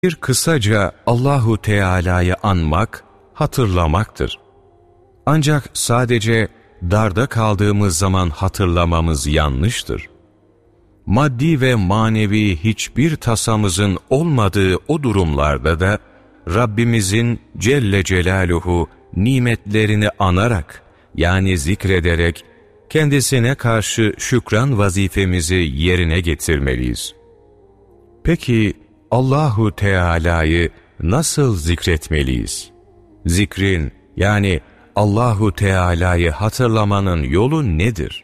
Bir kısaca Allahu Teala'yı anmak, hatırlamaktır. Ancak sadece darda kaldığımız zaman hatırlamamız yanlıştır. Maddi ve manevi hiçbir tasamızın olmadığı o durumlarda da Rabbimizin Celle Celaluhu nimetlerini anarak, yani zikrederek kendisine karşı şükran vazifemizi yerine getirmeliyiz. Peki Allahu Teala'yı nasıl zikretmeliyiz? Zikrin, yani Allahu Teala'yı hatırlamanın yolu nedir?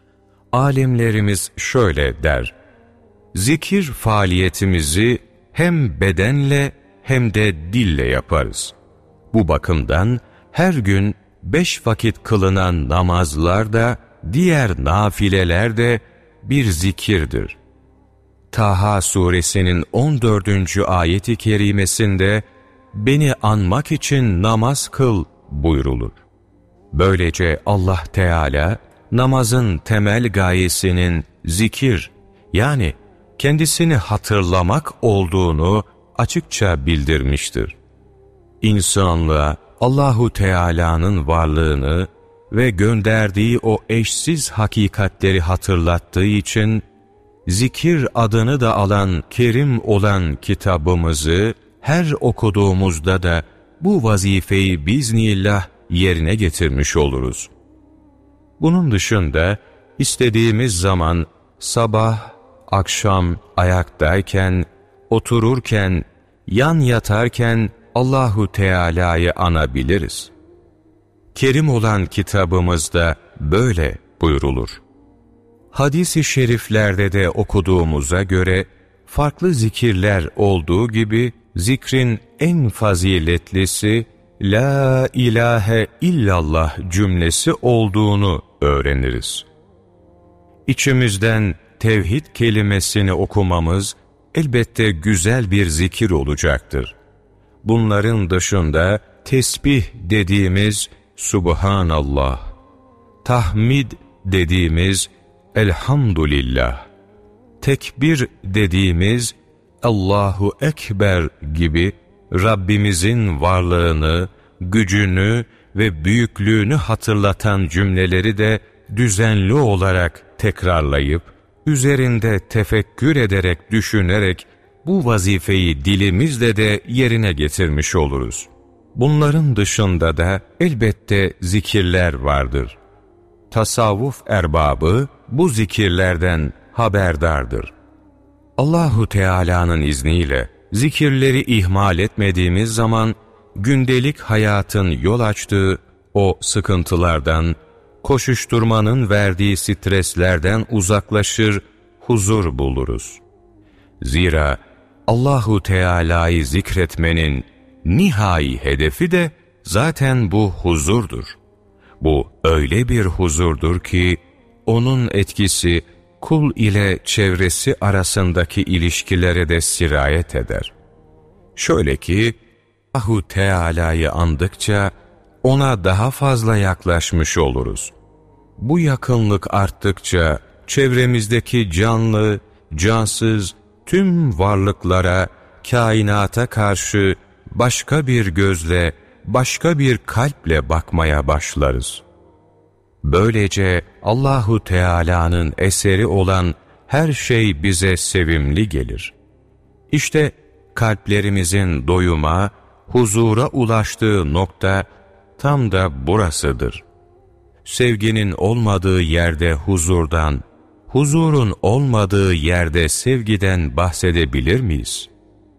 Alimlerimiz şöyle der: zikir faaliyetimizi hem bedenle hem de dille yaparız. Bu bakımdan her gün 5 vakit kılınan namazlar da, diğer nafileler de bir zikirdir. Taha suresinin 14. ayeti kerimesinde "Beni anmak için namaz kıl" buyrulur. Böylece Allah Teala namazın temel gayesinin zikir, yani kendisini hatırlamak olduğunu açıkça bildirmiştir. İnsanlığa Allahu Teala'nın varlığını ve gönderdiği o eşsiz hakikatleri hatırlattığı için zikir adını da alan kerim olan kitabımızı her okuduğumuzda da bu vazifeyi biiznillah yerine getirmiş oluruz. Bunun dışında istediğimiz zaman sabah, akşam ayaktayken, otururken, yan yatarken Allahu Teala'yı anabiliriz. Kerim olan kitabımızda böyle buyrulur. Hadis-i şeriflerde de okuduğumuza göre farklı zikirler olduğu gibi zikrin en faziletlisi "La ilahe illallah" cümlesi olduğunu öğreniriz. İçimizden tevhid kelimesini okumamız elbette güzel bir zikir olacaktır. Bunların dışında tesbih dediğimiz Subhanallah, tahmid dediğimiz Elhamdülillah, tekbir dediğimiz Allahu Ekber gibi Rabbimizin varlığını, gücünü ve büyüklüğünü hatırlatan cümleleri de düzenli olarak tekrarlayıp, üzerinde tefekkür ederek, düşünerek bu vazifeyi dilimizle de yerine getirmiş oluruz. Bunların dışında da elbette zikirler vardır. Tasavvuf erbabı bu zikirlerden haberdardır. Allahu Teala'nın izniyle zikirleri ihmal etmediğimiz zaman gündelik hayatın yol açtığı o sıkıntılardan, koşuşturmanın verdiği streslerden uzaklaşır, huzur buluruz. Zira Allahu Teala'yı zikretmenin nihai hedefi de zaten bu huzurdur. Bu öyle bir huzurdur ki onun etkisi kul ile çevresi arasındaki ilişkilere de sirayet eder. Şöyle ki Allahu Teala'yı andıkça ona daha fazla yaklaşmış oluruz. Bu yakınlık arttıkça çevremizdeki canlı, cansız tüm varlıklara, kainata karşı başka bir gözle, başka bir kalple bakmaya başlarız. Böylece Allahu Teala'nın eseri olan her şey bize sevimli gelir. İşte kalplerimizin doyuma, huzura ulaştığı nokta tam da burasıdır. Sevginin olmadığı yerde huzurdan, huzurun olmadığı yerde sevgiden bahsedebilir miyiz?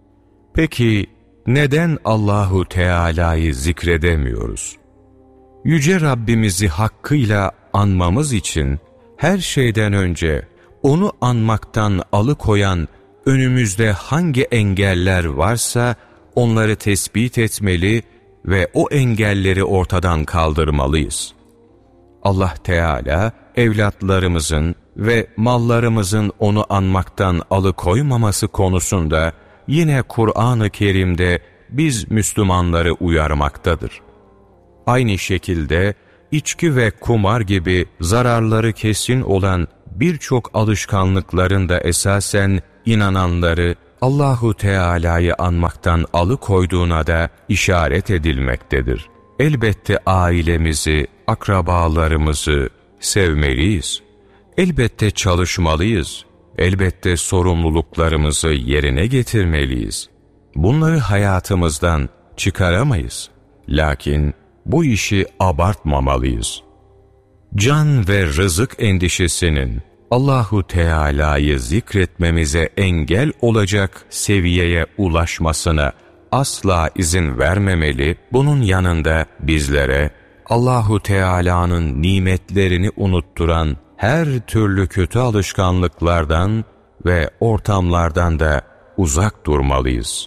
Peki neden Allahu Teala'yı zikredemiyoruz? Yüce Rabbimizi hakkıyla anmamız için her şeyden önce onu anmaktan alıkoyan önümüzde hangi engeller varsa onları tespit etmeli ve o engelleri ortadan kaldırmalıyız. Allah Teala evlatlarımızın ve mallarımızın onu anmaktan alıkoymaması konusunda yine Kur'an-ı Kerim'de biz Müslümanları uyarmaktadır. Aynı şekilde içki ve kumar gibi zararları kesin olan birçok alışkanlıkların da esasen inananları Allahu Teala'yı anmaktan alıkoyduğuna da işaret edilmektedir. Elbette ailemizi, akrabalarımızı sevmeliyiz. Elbette çalışmalıyız. Elbette sorumluluklarımızı yerine getirmeliyiz. Bunları hayatımızdan çıkaramayız. Lakin bu işi abartmamalıyız. Can ve rızık endişesinin Allahu Teala'yı zikretmemize engel olacak seviyeye ulaşmasına asla izin vermemeli. Bunun yanında bizlere Allahu Teala'nın nimetlerini unutturan her türlü kötü alışkanlıklardan ve ortamlardan da uzak durmalıyız.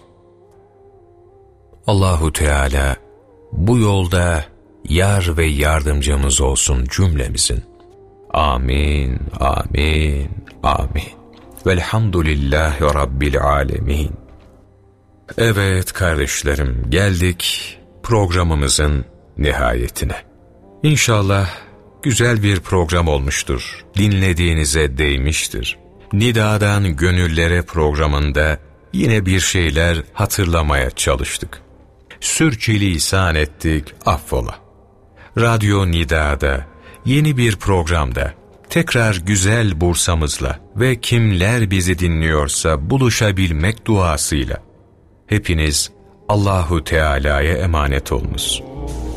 Allahu Teala bu yolda yar ve yardımcımız olsun cümlemizin. Amin, amin, amin. Velhamdülillahi Rabbil alemin. Evet kardeşlerim, geldik programımızın nihayetine. İnşallah güzel bir program olmuştur. Dinlediğinize değmiştir. Nida'dan Gönüllere programında yine bir şeyler hatırlamaya çalıştık. Sürçülisan ettik, affola. Radyo Nida'da yeni bir programda tekrar güzel Bursa'mızla ve kimler bizi dinliyorsa buluşabilmek duasıyla hepiniz Allahu Teala'ya emanet olunuz.